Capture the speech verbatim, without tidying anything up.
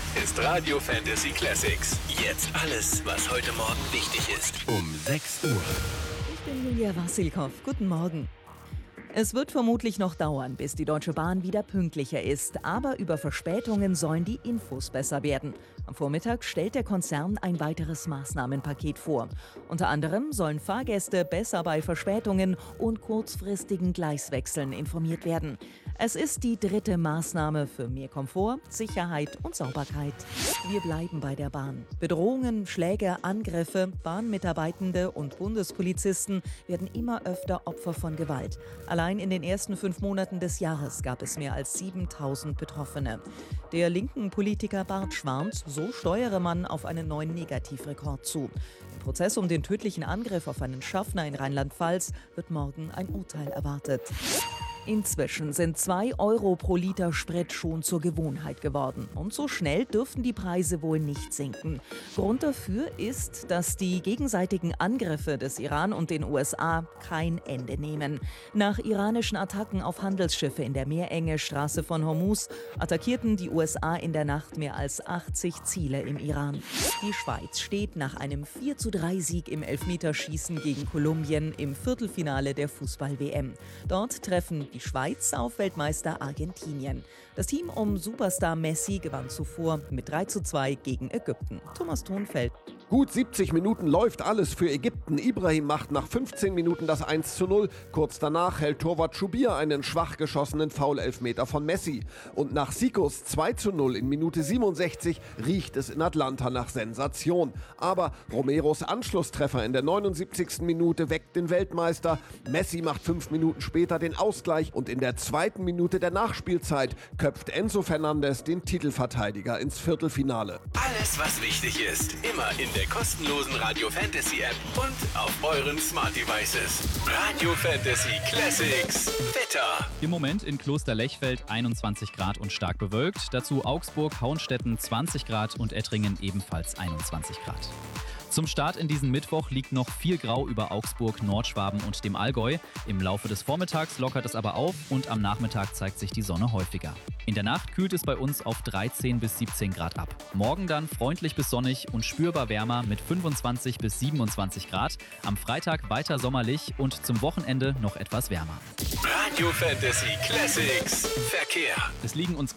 ist Radio Fantasy Classics. Jetzt alles, was heute Morgen wichtig ist. Um sechs Uhr. Ich bin Julia Wassilkow. Guten Morgen. Es wird vermutlich noch dauern, bis die Deutsche Bahn wieder pünktlicher ist. Aber über Verspätungen sollen die Infos besser werden. Am Vormittag stellt der Konzern ein weiteres Maßnahmenpaket vor. Unter anderem sollen Fahrgäste besser bei Verspätungen und kurzfristigen Gleiswechseln informiert werden. Es ist die dritte Maßnahme für mehr Komfort, Sicherheit und Sauberkeit. Wir bleiben bei der Bahn. Bedrohungen, Schläge, Angriffe, Bahnmitarbeitende und Bundespolizisten werden immer öfter Opfer von Gewalt. Allein in den ersten fünf Monaten des Jahres gab es mehr als siebentausend Betroffene. Der linken Politiker Bartsch warnt, so steuere man auf einen neuen Negativrekord zu. Im Prozess um den tödlichen Angriff auf einen Schaffner in Rheinland-Pfalz wird morgen ein Urteil erwartet. Inzwischen sind zwei Euro pro Liter Sprit schon zur Gewohnheit geworden. Und so schnell dürften die Preise wohl nicht sinken. Grund dafür ist, dass die gegenseitigen Angriffe des Iran und den U S A kein Ende nehmen. Nach iranischen Attacken auf Handelsschiffe in der Meerenge Straße von Hormuz attackierten die U S A in der Nacht mehr als achtzig Ziele im Iran. Die Schweiz steht nach einem vier zu drei Sieg im Elfmeterschießen gegen Kolumbien im Viertelfinale der Fußball-W M. Dort treffen die Schweiz auf Weltmeister Argentinien. Das Team um Superstar Messi gewann zuvor mit drei zu zwei gegen Ägypten. Thomas Thonfeld. Gut siebzig Minuten läuft alles für Ägypten. Ibrahim macht nach fünfzehn Minuten das eins zu null. Kurz danach hält Torwart Schubir einen schwach geschossenen Foul-Elfmeter von Messi. Und nach Sikos zwei zu null in Minute siebenundsechzig riecht es in Atlanta nach Sensation. Aber Romeros Anschlusstreffer in der neunundsiebzigsten Minute weckt den Weltmeister. Messi macht fünf Minuten später den Ausgleich und in der zweiten Minute der Nachspielzeit köpft Enzo Fernandes den Titelverteidiger ins Viertelfinale. Alles, was wichtig ist, immer in der kostenlosen Radio Fantasy App und auf euren Smart Devices. Radio Fantasy Classics. Wetter. Im Moment in Klosterlechfeld einundzwanzig Grad und stark bewölkt. Dazu Augsburg, Hauenstetten zwanzig Grad und Ettringen ebenfalls einundzwanzig Grad. Zum Start in diesen Mittwoch liegt noch viel Grau über Augsburg, Nordschwaben und dem Allgäu. Im Laufe des Vormittags lockert es aber auf und am Nachmittag zeigt sich die Sonne häufiger. In der Nacht kühlt es bei uns auf dreizehn bis siebzehn Grad ab. Morgen dann freundlich bis sonnig und spürbar wärmer mit fünfundzwanzig bis siebenundzwanzig Grad. Am Freitag weiter sommerlich und zum Wochenende noch etwas wärmer. Radio Fantasy Classics. Verkehr. Es liegen uns